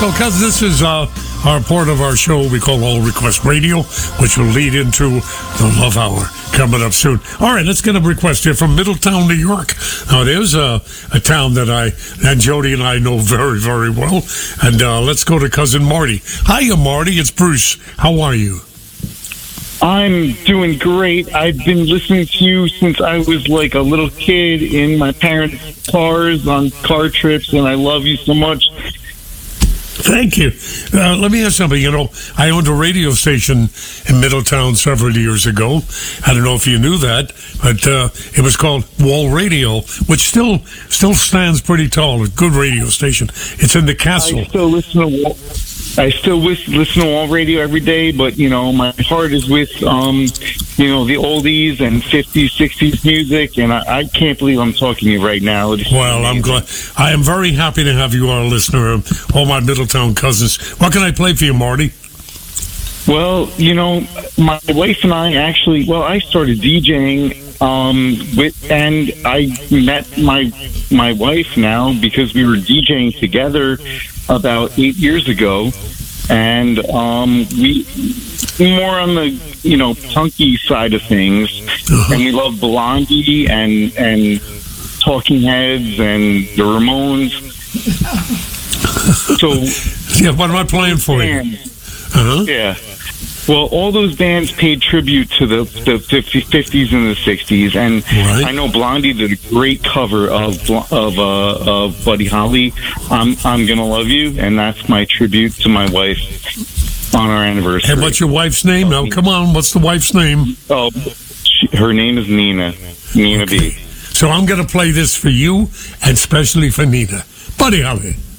So, cuz this is our part of our show we call All Request Radio, which will lead into the Love Hour coming up soon. All right, let's get a request here from Middletown, New York. Now, there's a town that Jody and I know very, very well. And let's go to cousin Marty. Hiya, Marty. It's Bruce. How are you? I'm doing great. I've been listening to you since I was like a little kid in my parents' cars on car trips, and I love you so much. Thank you. Let me ask something. You know, I owned a radio station in Middletown several years ago. I don't know if you knew that, but it was called Wall Radio, which still stands pretty tall. A good radio station. It's in the castle. I still listen to Wall Radio every day, but, you know, my heart is with, the oldies and 50s, 60s music, and I can't believe I'm talking to you right now. Well, I'm glad. I am very happy to have you, our listener, all my Middletown cousins. What can I play for you, Marty? Well, you know, my wife and I actually, I started DJing, and I met my wife now because we were DJing together about 8 years ago, and we more on the punky side of things, and we love Blondie and Talking Heads and the Ramones. So yeah, what am I playing for you? Yeah. Well, all those bands paid tribute to the 50s and the 60s, and right. I know Blondie did a great cover of Buddy Holly. I'm Gonna Love You, and that's my tribute to my wife on our anniversary. And what's your wife's name? Now, come on, what's the wife's name? Oh, her name is Nina B. So I'm going to play this for you, and especially for Nina. Buddy Holly.